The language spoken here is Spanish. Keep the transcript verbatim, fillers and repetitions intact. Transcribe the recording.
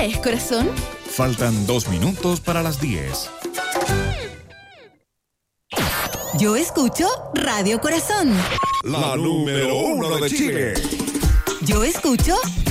hora es, corazón? Faltan dos minutos para las diez. Yo escucho Radio Corazón. La número uno de Chile. Yo escucho